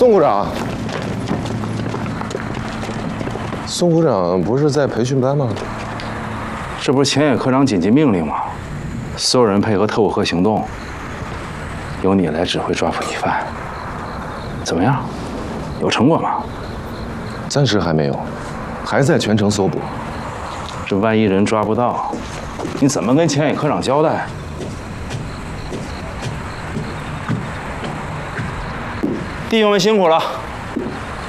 宋股长，宋股长不是在培训班吗？ 这不是前野科长紧急命令吗？所有人配合特务课行动，由你来指挥抓捕疑犯。怎么样？有成果吗？ 暂时还没有，还在全城搜捕。 这万一人抓不到，你怎么跟前野科长交代？弟兄们辛苦了。